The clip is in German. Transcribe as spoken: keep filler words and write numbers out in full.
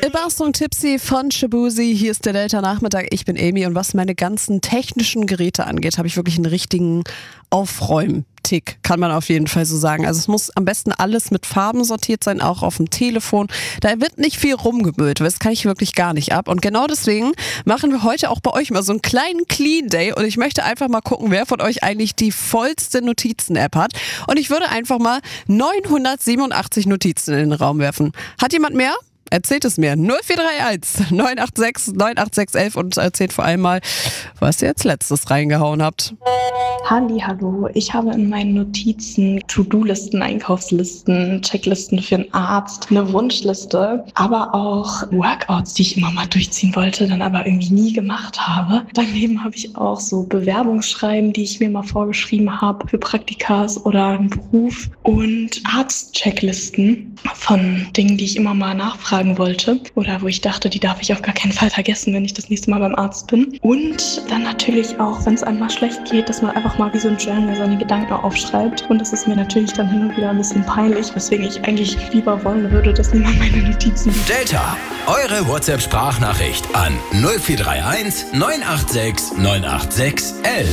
Ibas und Tipsy von Shaboozey. Hier ist der Delta Nachmittag. Ich bin Amy und was meine ganzen technischen Geräte angeht, habe ich wirklich einen richtigen Aufräumtick, kann man auf jeden Fall so sagen. Also es muss am besten alles mit Farben sortiert sein, auch auf dem Telefon. Da wird nicht viel rumgemüllt, das kann ich wirklich gar nicht ab. Und genau deswegen machen wir heute auch bei euch mal so einen kleinen Clean Day und ich möchte einfach mal gucken, wer von euch eigentlich die vollste Notizen-App hat. Und ich würde einfach mal neunhundertsiebenundachtzig Notizen in den Raum werfen. Hat jemand mehr? Erzählt es mir. null vier drei eins neun acht sechs neun acht sechs eins eins und erzählt vor allem mal, was ihr als letztes reingehauen habt. Halli, hallo. Ich habe in meinen Notizen To-Do-Listen, Einkaufslisten, Checklisten für einen Arzt, eine Wunschliste, aber auch Workouts, die ich immer mal durchziehen wollte, dann aber irgendwie nie gemacht habe. Daneben habe ich auch so Bewerbungsschreiben, die ich mir mal vorgeschrieben habe für Praktikas oder einen Beruf und Arzt-Checklisten von Dingen, die ich immer mal nachfragen wollte oder wo ich dachte, die darf ich auf gar keinen Fall vergessen, wenn ich das nächste Mal beim Arzt bin. Und dann natürlich auch, wenn es einem mal schlecht geht, dass man einfach mal wie so ein Journal seine Gedanken aufschreibt. Und das ist mir natürlich dann hin und wieder ein bisschen peinlich, weswegen ich eigentlich lieber wollen würde, dass niemand meine Notizen sieht. Delta, eure WhatsApp-Sprachnachricht an null vier drei eins neun acht sechs neun acht sechs eins eins.